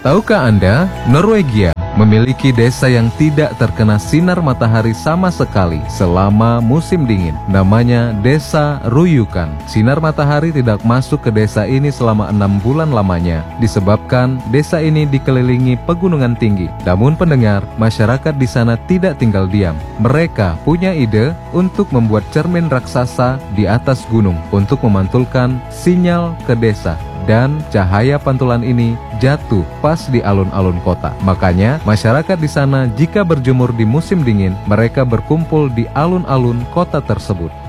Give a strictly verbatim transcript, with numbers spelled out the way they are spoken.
Tahukah Anda, Norwegia memiliki desa yang tidak terkena sinar matahari sama sekali selama musim dingin. Namanya Desa Ruyukan. Sinar matahari tidak masuk ke desa ini selama enam bulan lamanya, disebabkan desa ini dikelilingi pegunungan tinggi. Namun pendengar, masyarakat di sana tidak tinggal diam. Mereka punya ide untuk membuat cermin raksasa di atas gunung untuk memantulkan sinyal ke desa. Dan cahaya pantulan ini jatuh pas di alun-alun kota. Makanya masyarakat di sana jika berjemur di musim dingin, mereka berkumpul di alun-alun kota tersebut.